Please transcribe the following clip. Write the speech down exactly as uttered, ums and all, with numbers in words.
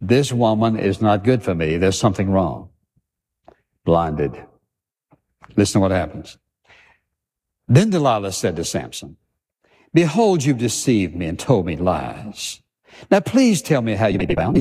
This woman is not good for me. There's something wrong. Blinded. Listen to what happens. Then Delilah said to Samson, behold, you've deceived me and told me lies. Now please tell me how you may be bound.